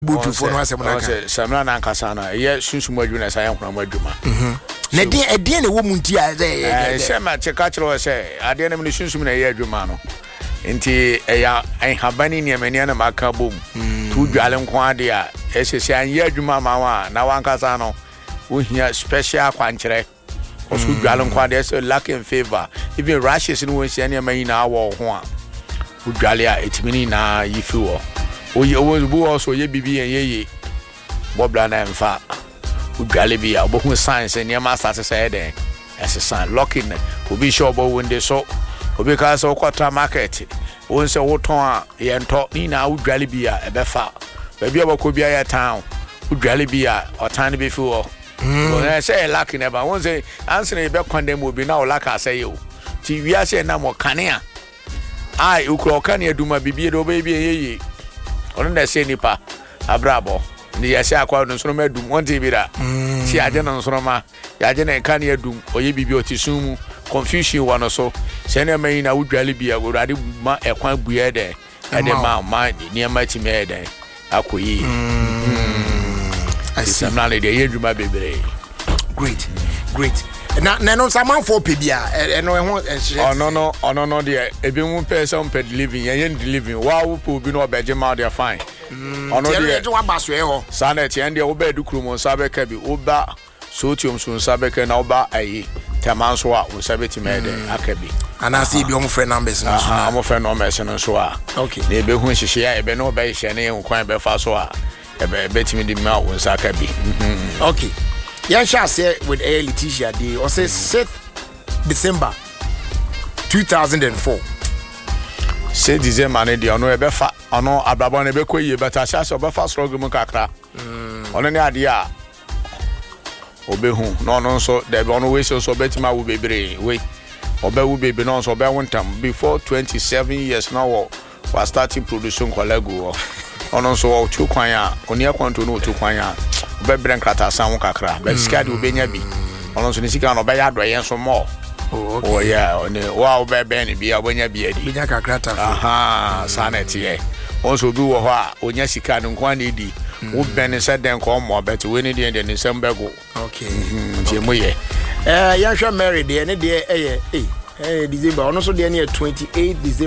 butu for no asem na ka samna na nkasa na ye sunsumu adwuma na sayan kwana adwuma na den na wo munti a se ma cheka chiro se ade na me sunsumu na ye adwuma no nti ya habani ni amani na maka bom tu dwale nko ade a esese an ye adwuma ma wa na wankasa no wo hia special kwankyere osu dwale nko ade so lack in favor even rashes no won se na amani na awo ho a wo dwale a etimini na yifi wo owo bu also ye bibi ye bobla na mfa udwale bi a obohu science ne ma start say den esesan locking obi show bo wonde so obi ka so kwata market won se woton a ye nto ni na udwale bi a ebefa ba bi obako bi a town udwale bi a otan be fi wo won say luck ne ba won say answer be condemn obi na o luck say yo ti wi ase na mo kane a ai ukro kane aduma bibi do be bi ye ono na se nipa abrabo ni ya se akwa no nso ma dum wonte bi da si aje no nso ma ya aje na kan ya dum oye bibi otisum confusion wa no so se na mai na wudwale bi agorade ma ekwan buye de ade ma ni ma ti me de akoyi asamna le de yeduma bebre great na no saman for pebia no ho ono no de ebi mu person per living yen living wa wo po bi no obeje ma de fine ono de wa baso e ho sana ti ende wo ba dukuru mo sabeka bi wo ba sotium so sabeka na wo ba ayi tamanso a wo sabeti mede akabi ana si bi o mo friend numbers no so mo friend numbers no so a okay na ebe hu hihye ya ebe no ba hihye na hu kwan be fa so a ebe betimi di ma wo sakabi okay. Yeah, shall say with A. Letitia Day or say 6th December 2004. Say December ne dia ono ebefa ono abrabo ne bekọ yie beta sha se obefa struggle mu kakra. Ono ne ade a obehu no no so de be ono we so betima wo bebre we obewu bebe no so be wontam before 27 years now we starting production collego ono so o tu kwan a oni akwanto no tu kwan a bebre nkrata san wo kakra be sika de obenya bi ono so ne sika no be ya do yen so mo oh yeah oni wa bebe ne bi obenya bi adi benya kakra ta aha sanet ye onso bi wo ho a onya sika no kwan na edi wo ben se den ko mo bet we ne de ne sem bego okay je mo ye ya hwa Mary de ne de December ono so de ne 28 December